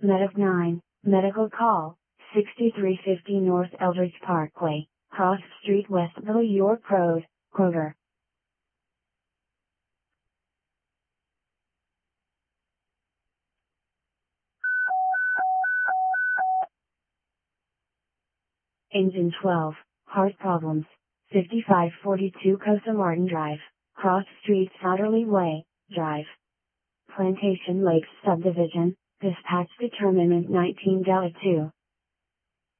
Medic 9, medical call, 6350 North Eldridge Parkway, Cross Street, Westville, York Road, Kroger. Engine 12, heart problems, 5542 Cosa Martin Drive, Cross Street, Souderly Way, Drive. Plantation Lakes Subdivision, dispatch determinant 19-2.